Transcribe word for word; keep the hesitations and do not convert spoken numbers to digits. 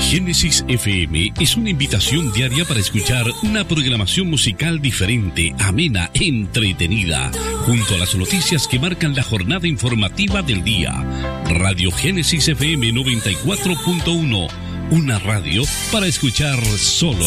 Génesis F M es una invitación diaria para escuchar una programación musical diferente, amena, entretenida, junto a las noticias que marcan la jornada informativa del día. Radio Génesis F M noventa y cuatro punto uno, una radio para escuchar solo